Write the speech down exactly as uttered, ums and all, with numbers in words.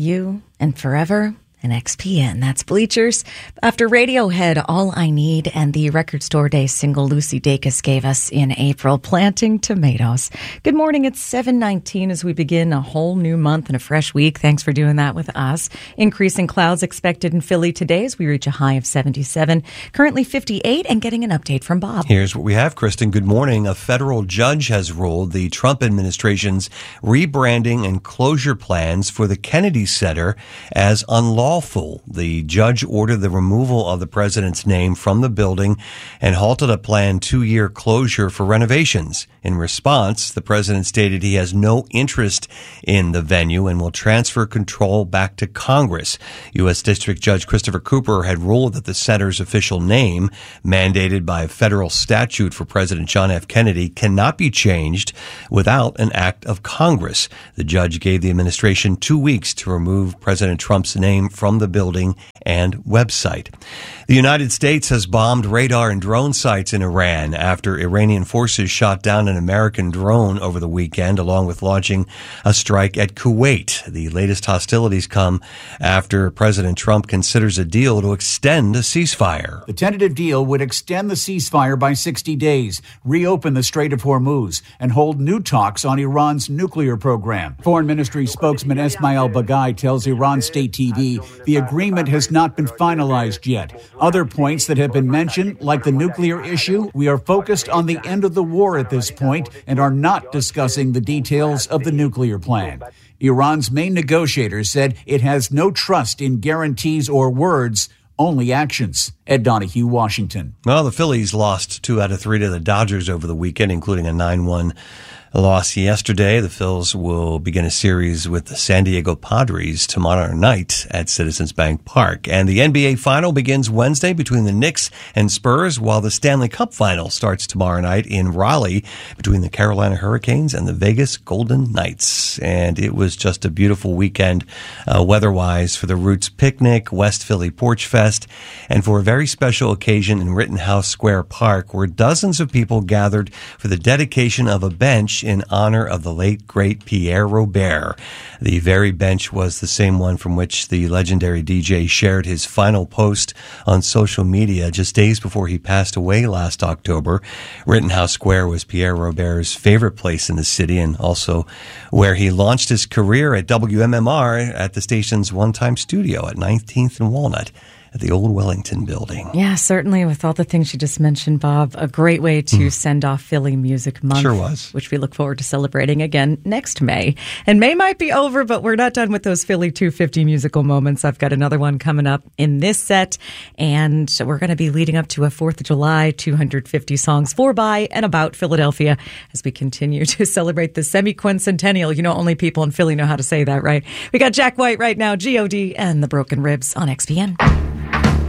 You and Forever and X P N. That's Bleachers. After Radiohead, All I Need, and the Record Store Day single Lucy Dacus gave us in April, Planting Tomatoes. Good morning. It's seven nineteen as we begin a whole new month and a fresh week. Thanks for doing that with us. Increasing clouds expected in Philly today as we reach a high of seventy-seven. Currently fifty-eight, and getting an update from Bob. Here's what we have, Kristen. Good morning. A federal judge has ruled the Trump administration's rebranding and closure plans for the Kennedy Center as unlawful. The judge ordered the removal of the president's name from the building and halted a planned two-year closure for renovations. In response, the president stated he has no interest in the venue and will transfer control back to Congress. U S. District Judge Christopher Cooper had ruled that the center's official name, mandated by a federal statute for President John F. Kennedy, cannot be changed without an act of Congress. The judge gave the administration two weeks to remove President Trump's name from the building and website. The United States has bombed radar and drone sites in Iran after Iranian forces shot down an American drone over the weekend, along with launching a strike at Kuwait. The latest hostilities come after President Trump considers a deal to extend a ceasefire. The tentative deal would extend the ceasefire by sixty days, reopen the Strait of Hormuz, and hold new talks on Iran's nuclear program. Foreign Ministry spokesman Esmail Baghai tells Iran State T V the agreement has not been finalized yet. Other points that have been mentioned, like the nuclear issue, we are focused on the end of the war at this point and are not discussing the details of the nuclear plan. Iran's main negotiator said it has no trust in guarantees or words, only actions. Ed Donahue, Washington. Well, the Phillies lost two out of three to the Dodgers over the weekend, including a nine one loss yesterday. The Phils will begin a series with the San Diego Padres tomorrow night at Citizens Bank Park. And the N B A Final begins Wednesday between the Knicks and Spurs, while the Stanley Cup Final starts tomorrow night in Raleigh between the Carolina Hurricanes and the Vegas Golden Knights. And it was just a beautiful weekend uh, weather-wise for the Roots Picnic, West Philly Porch Fest, and for a very special occasion in Rittenhouse Square Park, where dozens of people gathered for the dedication of a bench in honor of the late, great Pierre Robert. The very bench was the same one from which the legendary D J shared his final post on social media just days before he passed away last October. Rittenhouse Square was Pierre Robert's favorite place in the city, and also where he launched his career at W M M R at the station's one-time studio at nineteenth and Walnut at the old Wellington building. Yeah, certainly, with all the things you just mentioned, Bob, a great way to mm. send off Philly Music Month. Sure was. Which we look forward to celebrating again next May. And May might be over, but we're not done with those Philly two fifty musical moments. I've got another one coming up in this set, and we're going to be leading up to a fourth of July, two hundred fifty songs for, by, and about Philadelphia as we continue to celebrate the semi-quincentennial. You know, only people in Philly know how to say that, right? We got Jack White right now, G O D, and the Broken Ribs on X P N.